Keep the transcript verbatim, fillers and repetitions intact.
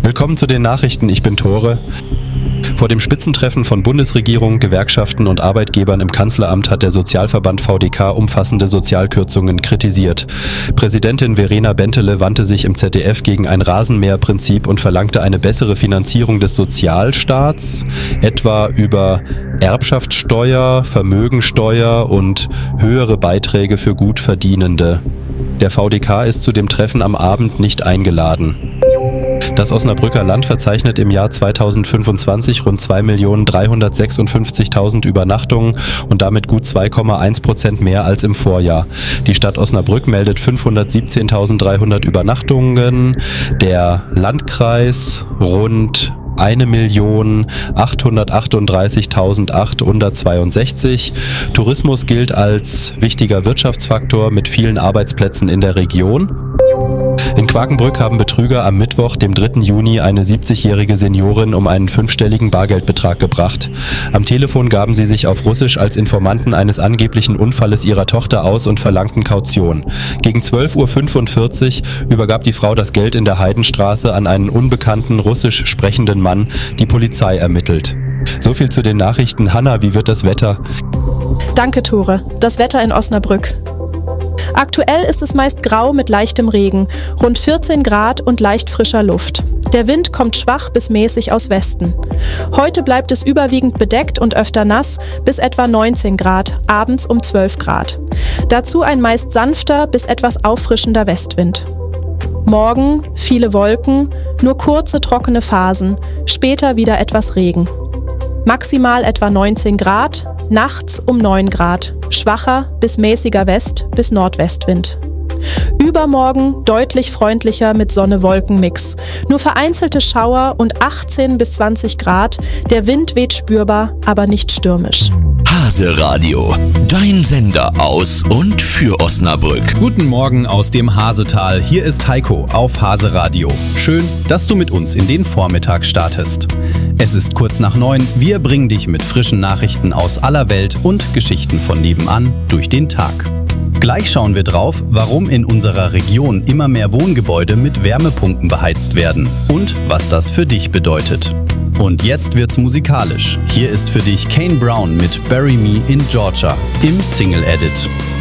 Willkommen zu den Nachrichten, ich bin Tore. Vor dem Spitzentreffen von Bundesregierung, Gewerkschaften und Arbeitgebern im Kanzleramt hat der Sozialverband V D K umfassende Sozialkürzungen kritisiert. Präsidentin Verena Bentele wandte sich im Z D F gegen ein Rasenmäherprinzip und verlangte eine bessere Finanzierung des Sozialstaats, etwa über Erbschaftssteuer, Vermögensteuer und höhere Beiträge für Gutverdienende. Der V D K ist zu dem Treffen am Abend nicht eingeladen. Das Osnabrücker Land verzeichnet im Jahr zweitausendfünfundzwanzig rund zwei Millionen dreihundertsechsundfünfzigtausend Übernachtungen und damit gut zwei Komma eins Prozent mehr als im Vorjahr. Die Stadt Osnabrück meldet fünfhundertsiebzehntausenddreihundert Übernachtungen, der Landkreis rund eine Million achthundertachtunddreißigtausendachthundertzweiundsechzig. Tourismus gilt als wichtiger Wirtschaftsfaktor mit vielen Arbeitsplätzen in der Region. In Quakenbrück haben Betrüger am Mittwoch, dem dritten Juni, eine siebzigjährige Seniorin um einen fünfstelligen Bargeldbetrag gebracht. Am Telefon gaben sie sich auf Russisch als Informanten eines angeblichen Unfalles ihrer Tochter aus und verlangten Kaution. Gegen zwölf Uhr fünfundvierzig übergab die Frau das Geld in der Heidenstraße an einen unbekannten russisch sprechenden Mann. Die Polizei ermittelt. So viel zu den Nachrichten. Hanna, wie wird das Wetter? Danke, Tore. Das Wetter in Osnabrück. Aktuell ist es meist grau mit leichtem Regen, rund vierzehn Grad und leicht frischer Luft. Der Wind kommt schwach bis mäßig aus Westen. Heute bleibt es überwiegend bedeckt und öfter nass, bis etwa neunzehn Grad, abends um zwölf Grad. Dazu ein meist sanfter bis etwas auffrischender Westwind. Morgen viele Wolken, nur kurze trockene Phasen, später wieder etwas Regen. Maximal etwa neunzehn Grad, nachts um neun Grad, schwacher bis mäßiger West- bis Nordwestwind. Übermorgen deutlich freundlicher mit Sonne-Wolken-Mix. Nur vereinzelte Schauer und achtzehn bis zwanzig Grad. Der Wind weht spürbar, aber nicht stürmisch. Hase Radio, dein Sender aus und für Osnabrück. Guten Morgen aus dem Hasetal. Hier ist Heiko auf Hase Radio. Schön, dass du mit uns in den Vormittag startest. Es ist kurz nach neun. Wir bringen dich mit frischen Nachrichten aus aller Welt und Geschichten von nebenan durch den Tag. Gleich schauen wir drauf, warum in unserer Region immer mehr Wohngebäude mit Wärmepumpen beheizt werden und was das für dich bedeutet. Und jetzt wird's musikalisch. Hier ist für dich Kane Brown mit Bury Me in Georgia im Single Edit.